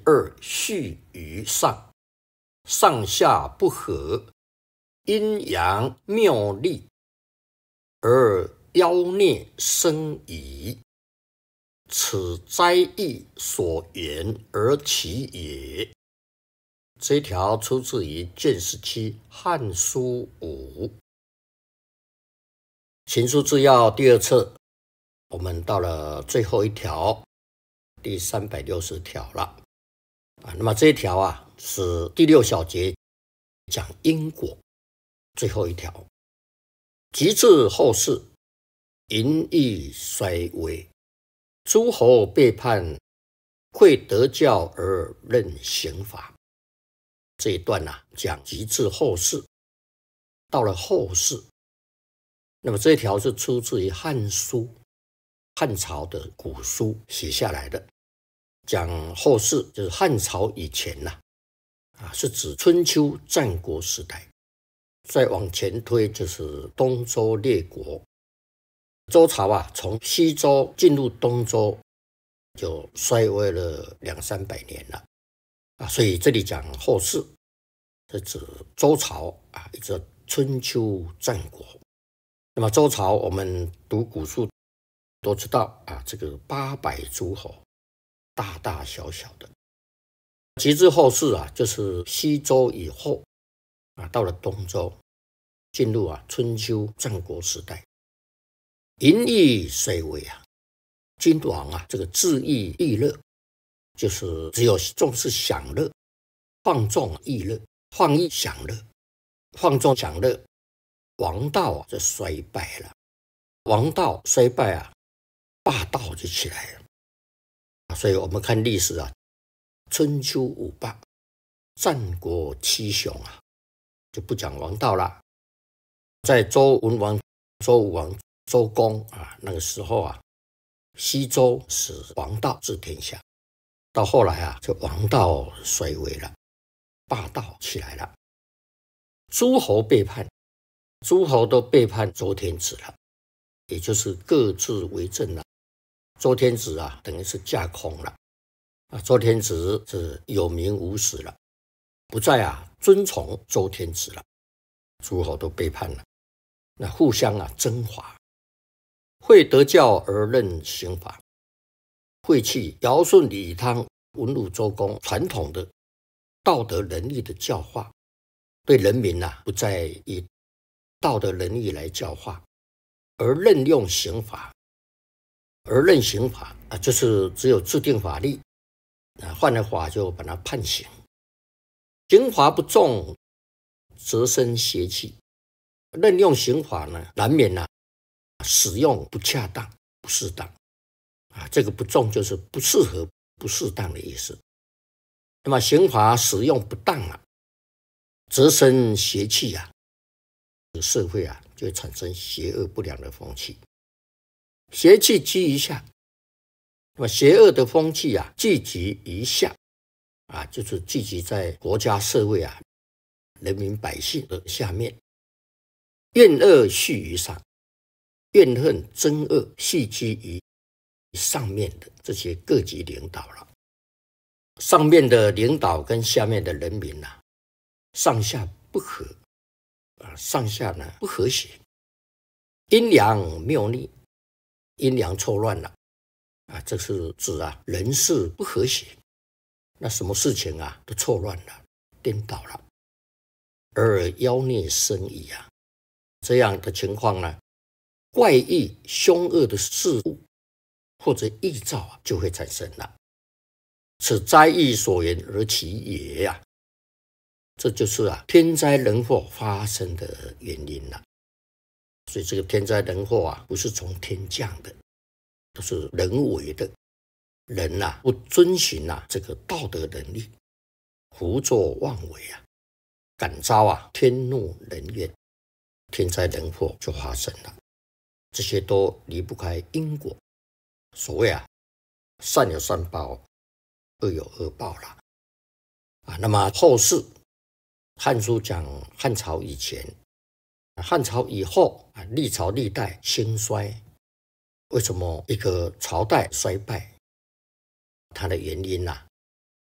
二序于上，上下不和，阴阳谬逆，而妖孽生矣。此灾异所言而起也。这一条出自于卷17《汉书5》。秦书治要第2册，我们到了最后一条，第360条了。那么这一条是第6小节，讲因果。最后一条，及至后世，淫逸衰微，诸侯背叛，会得教而任刑罚。这一段讲及至后世，到了后世。那么这一条是出自于《汉书》，汉朝的古书写下来的，讲后世就是汉朝以前是指春秋战国时代，再往前推就是东周列国。周朝从西周进入东周就衰微了200-300年了所以这里讲后世是指周朝一直到春秋战国。那么周朝我们读古书都知道这个800诸侯，大大小小的。及至后世就是西周以后到了东周，进入春秋战国时代。淫逸衰微君王这个恣意逸乐，就是只有重视享乐，放纵逸乐，放逸享乐，放纵享乐，王道就衰败了。王道衰败霸道就起来了。所以我们看历史春秋5霸，战国7雄就不讲王道了。在周文王、周武王、周公那个时候西周是王道治天下，到后来这王道衰微了，霸道起来了。诸侯背叛，诸侯都背叛周天子了，也就是各自为政了。周天子等于是架空了周天子是有名无实了，不再尊崇周天子了，诸侯都背叛了，那互相征伐，会得教而任刑罚，废弃尧舜禹汤文武周公传统的道德仁义的教化，对人民不再以道德仁义来教化，而任用刑罚。而任刑罚就是只有制定法律，犯了法就把它判刑。刑罚不重，则生邪气。任用刑罚难免使用不恰当、不适当这个不重就是不适合、不适当的意思。那么刑罚使用不当则生邪气社会就会产生邪恶不良的风气。邪气积于下，那么邪恶的风气聚集于下就是聚集在国家社会人民百姓的下面。怨恶蓄于上，怨恨憎恶蓄积于上面的这些各级领导了。上面的领导跟下面的人民上下不和上下不和谐，阴阳谬逆，阴阳错乱了这是指人事不和谐，那什么事情都错乱了，颠倒了，而妖孽生矣这样的情况怪异凶恶的事物或者异兆就会产生了。此灾异所言而起也这就是天灾人祸发生的原因了。所以这个天灾人祸不是从天降的，都是人为的。人不遵循这个道德仁义，胡作妄为感遭天怒人怨，天灾人祸就发生了。这些都离不开因果。所谓善有善报，恶有恶报了那么后世汉书讲汉朝以前，汉朝以后历朝历代兴衰。为什么一个朝代衰败？它的原因